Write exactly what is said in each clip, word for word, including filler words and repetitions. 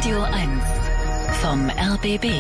Radio eins vom R B B.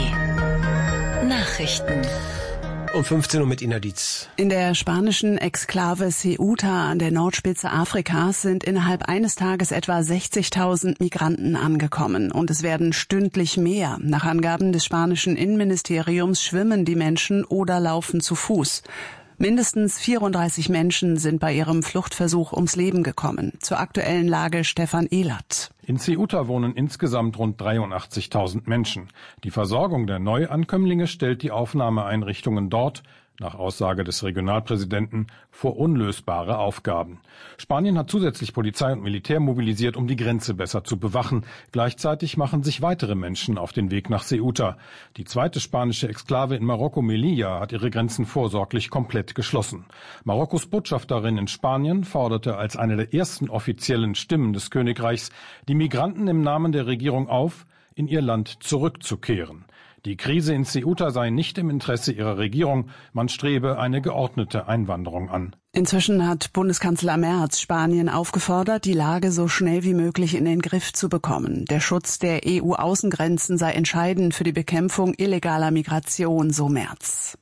Nachrichten. Um fünfzehn Uhr mit Ina Dietz. In der spanischen Exklave Ceuta an der Nordspitze Afrikas sind innerhalb eines Tages etwa sechzigtausend Migranten angekommen. Und es werden stündlich mehr. Nach Angaben des spanischen Innenministeriums schwimmen die Menschen oder laufen zu Fuß. Mindestens vierunddreißig Menschen sind bei ihrem Fluchtversuch ums Leben gekommen. Zur aktuellen Lage Stefan Ehlert. In Ceuta wohnen insgesamt rund dreiundachtzigtausend Menschen. Die Versorgung der Neuankömmlinge stellt die Aufnahmeeinrichtungen dort, nach Aussage des Regionalpräsidenten, vor unlösbare Aufgaben. Spanien hat zusätzlich Polizei und Militär mobilisiert, um die Grenze besser zu bewachen. Gleichzeitig machen sich weitere Menschen auf den Weg nach Ceuta. Die zweite spanische Exklave in Marokko, Melilla, hat ihre Grenzen vorsorglich komplett geschlossen. Marokkos Botschafterin in Spanien forderte als eine der ersten offiziellen Stimmen des Königreichs die Migranten im Namen der Regierung auf, in ihr Land zurückzukehren. Die Krise in Ceuta sei nicht im Interesse ihrer Regierung, man strebe eine geordnete Einwanderung an. Inzwischen hat Bundeskanzler Merz Spanien aufgefordert, die Lage so schnell wie möglich in den Griff zu bekommen. Der Schutz der E U-Außengrenzen sei entscheidend für die Bekämpfung illegaler Migration, so Merz.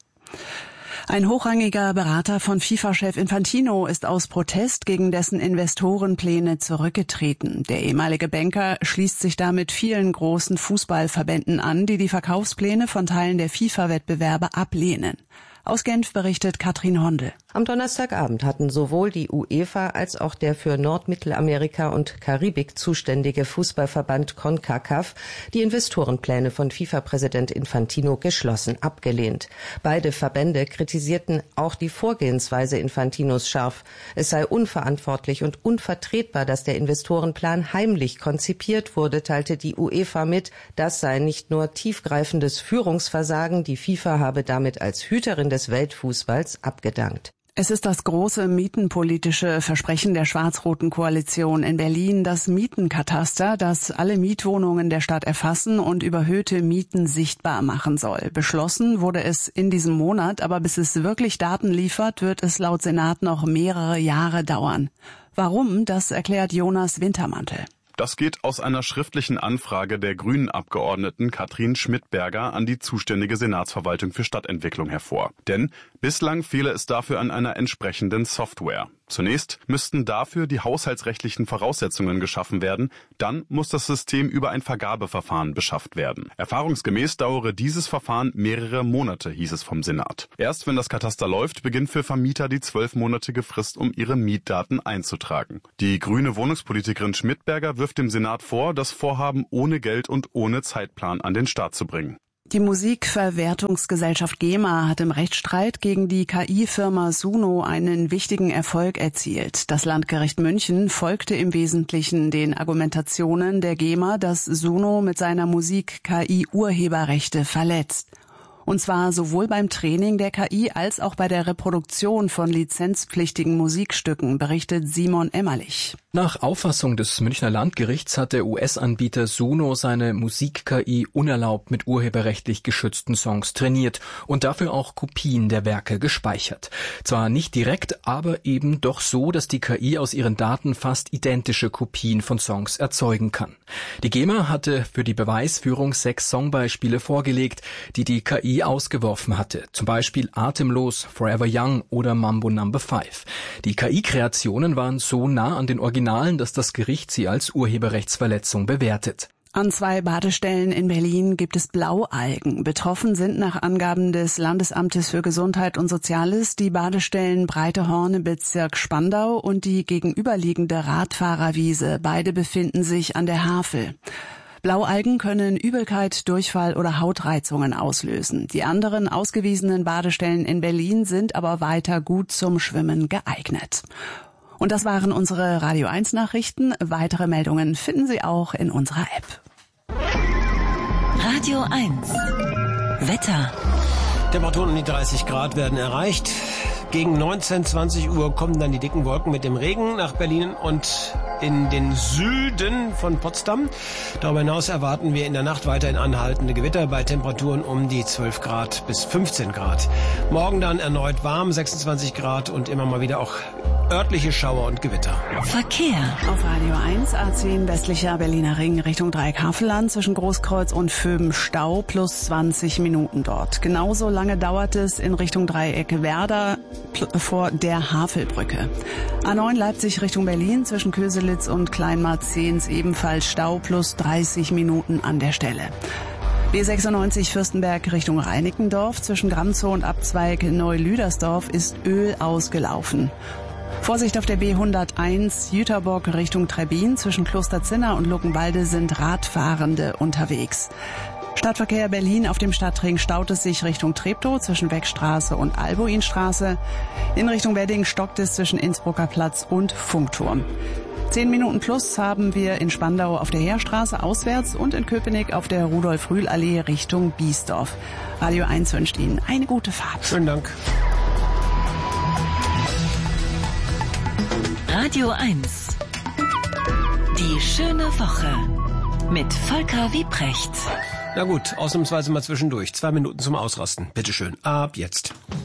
Ein hochrangiger Berater von FIFA-Chef Infantino ist aus Protest gegen dessen Investorenpläne zurückgetreten. Der ehemalige Banker schließt sich damit vielen großen Fußballverbänden an, die die Verkaufspläne von Teilen der FIFA-Wettbewerbe ablehnen. Aus Genf berichtet Katrin Hondel. Am Donnerstagabend hatten sowohl die UEFA als auch der für Nordmittelamerika und Karibik zuständige Fußballverband CONCACAF die Investorenpläne von FIFA-Präsident Infantino geschlossen abgelehnt. Beide Verbände kritisierten auch die Vorgehensweise Infantinos scharf. Es sei unverantwortlich und unvertretbar, dass der Investorenplan heimlich konzipiert wurde, teilte die UEFA mit. Das sei nicht nur tiefgreifendes Führungsversagen, die FIFA habe damit als Hüterin des Weltfußballs abgedankt. Es ist das große mietenpolitische Versprechen der schwarz-roten Koalition in Berlin, das Mietenkataster, das alle Mietwohnungen der Stadt erfassen und überhöhte Mieten sichtbar machen soll. Beschlossen wurde es in diesem Monat, aber bis es wirklich Daten liefert, wird es laut Senat noch mehrere Jahre dauern. Warum, das erklärt Jonas Wintermantel. Das geht aus einer schriftlichen Anfrage der Grünen-Abgeordneten Katrin Schmidberger an die zuständige Senatsverwaltung für Stadtentwicklung hervor. Denn bislang fehle es dafür an einer entsprechenden Software. Zunächst müssten dafür die haushaltsrechtlichen Voraussetzungen geschaffen werden, dann muss das System über ein Vergabeverfahren beschafft werden. Erfahrungsgemäß dauere dieses Verfahren mehrere Monate, hieß es vom Senat. Erst wenn das Kataster läuft, beginnt für Vermieter die zwölfmonatige Frist, um ihre Mietdaten einzutragen. Die grüne Wohnungspolitikerin Schmidberger wirft dem Senat vor, das Vorhaben ohne Geld und ohne Zeitplan an den Start zu bringen. Die Musikverwertungsgesellschaft GEMA hat im Rechtsstreit gegen die K I-Firma Suno einen wichtigen Erfolg erzielt. Das Landgericht München folgte im Wesentlichen den Argumentationen der GEMA, dass Suno mit seiner Musik K I-Urheberrechte verletzt. Und zwar sowohl beim Training der K I als auch bei der Reproduktion von lizenzpflichtigen Musikstücken, berichtet Simon Emmerlich. Nach Auffassung des Münchner Landgerichts hat der U S-Anbieter Suno seine Musik-K I unerlaubt mit urheberrechtlich geschützten Songs trainiert und dafür auch Kopien der Werke gespeichert. Zwar nicht direkt, aber eben doch so, dass die K I aus ihren Daten fast identische Kopien von Songs erzeugen kann. Die GEMA hatte für die Beweisführung sechs Songbeispiele vorgelegt, die die K I ausgeworfen hatte. Zum Beispiel Atemlos, Forever Young oder Mambo Number Five. Die K I-Kreationen waren so nah an den Originalen, dass das Gericht sie als Urheberrechtsverletzung bewertet. An zwei Badestellen in Berlin gibt es Blaualgen. Betroffen sind nach Angaben des Landesamtes für Gesundheit und Soziales die Badestellen Breitehorn, Bezirk Spandau und die gegenüberliegende Radfahrerwiese. Beide befinden sich an der Havel. Blaualgen können Übelkeit, Durchfall oder Hautreizungen auslösen. Die anderen ausgewiesenen Badestellen in Berlin sind aber weiter gut zum Schwimmen geeignet. Und das waren unsere Radio eins Nachrichten. Weitere Meldungen finden Sie auch in unserer App. Radio eins Wetter. Temperaturen um die dreißig Grad werden erreicht. Gegen neunzehn, zwanzig Uhr kommen dann die dicken Wolken mit dem Regen nach Berlin und in den Süden von Potsdam. Darüber hinaus erwarten wir in der Nacht weiterhin anhaltende Gewitter bei Temperaturen um die zwölf Grad bis fünfzehn Grad. Morgen dann erneut warm, sechsundzwanzig Grad und immer mal wieder auch örtliche Schauer und Gewitter. Verkehr. Auf Radio eins, A zehn westlicher Berliner Ring Richtung Dreieck-Havelland zwischen Großkreuz und Vöben Stau plus zwanzig Minuten dort. Genauso lange dauert es in Richtung Dreieck Werder vor der Havelbrücke. A neun Leipzig Richtung Berlin zwischen Köselitz und Kleinmarzens ebenfalls Stau plus dreißig Minuten an der Stelle. B sechsundneunzig Fürstenberg Richtung Reinickendorf zwischen Gramzow und Abzweig Neulüdersdorf ist Öl ausgelaufen. Vorsicht auf der B hunderteins Jüterbock Richtung Trebbin zwischen Klosterzinna und Luckenwalde sind Radfahrende unterwegs. Stadtverkehr Berlin auf dem Stadtring staut es sich Richtung Treptow zwischen Beckstraße und Albuinstraße. In Richtung Wedding stockt es zwischen Innsbrucker Platz und Funkturm. Zehn Minuten plus haben wir in Spandau auf der Heerstraße auswärts und in Köpenick auf der Rudolf-Rühl-Allee Richtung Biesdorf. Radio eins wünscht Ihnen eine gute Fahrt. Schönen Dank. Radio eins. Die schöne Woche mit Volker Wiebrecht. Na gut, ausnahmsweise mal zwischendurch. Zwei Minuten zum Ausrasten. Bitteschön. Ab jetzt.